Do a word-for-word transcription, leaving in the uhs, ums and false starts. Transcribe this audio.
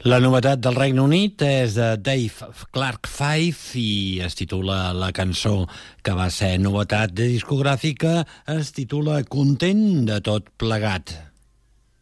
La novetat del Regne Unit és de Dave Clark Five i es titula la cançó que va ser novetat de discogràfica, es titula Content de tot plegat.